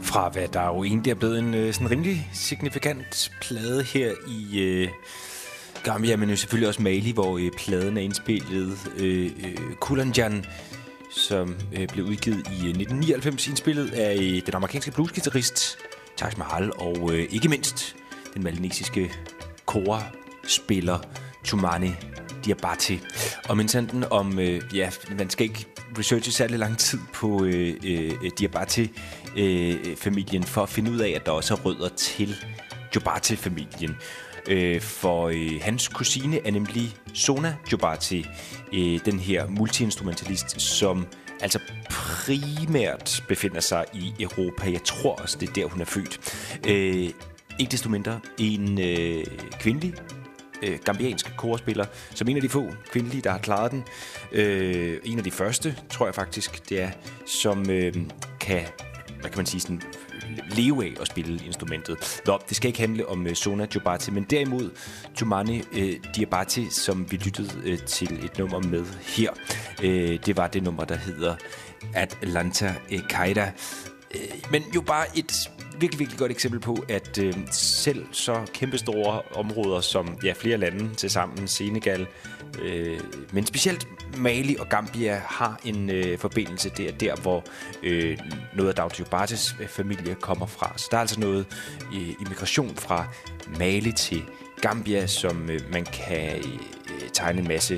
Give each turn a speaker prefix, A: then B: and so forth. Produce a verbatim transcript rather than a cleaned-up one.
A: Fra hvad der jo egentlig er blevet en øh, sådan rimelig signifikant plade her i øh, Gambia, men jo selvfølgelig også Mali, hvor øh, pladen er indspillet. Øh, øh, Kulanjan, som øh, blev udgivet i øh, nitten nioghalvfems, indspillet af øh, den amerikanske bluesgitarrist Taj Mahal, og øh, ikke mindst den malinesiske kora-spiller Toumani Diabaté. Og mens den om, øh, ja, man skal ikke researche særlig lang tid på øh, øh, Diabaté-familien øh, for at finde ud af, at der også er rødder til Jobaté-familien. Øh, for øh, hans kusine er nemlig Sona Jobaté, øh, den her multiinstrumentalist, som altså primært befinder sig i Europa. Jeg tror også, det er der, hun er født. Øh, ikke desto mindre en øh, kvindelig øh, gambiansk korspiller, som en af de få kvindelige, der har klaret den. Øh, en af de første, tror jeg faktisk, det er, som øh, kan, hvad kan man sige, sådan leve af at spille instrumentet. Nå, det skal ikke handle om uh, Sona Jobaté, men derimod Toumani uh, Diabaté, som vi lyttede uh, til et nummer med her. Uh, det var det nummer, der hedder Atlanta Qaida. Uh, men jo bare et virkelig, virkelig godt eksempel på, at uh, selv så kæmpestore områder som ja, flere lande til sammen, Senegal, uh, men specielt Mali og Gambia har en øh, forbindelse. Det er der, hvor øh, noget af Daouda Jobatés øh, familie kommer fra. Så der er altså noget øh, immigration fra Mali til Gambia, som øh, man kan øh, tegne en masse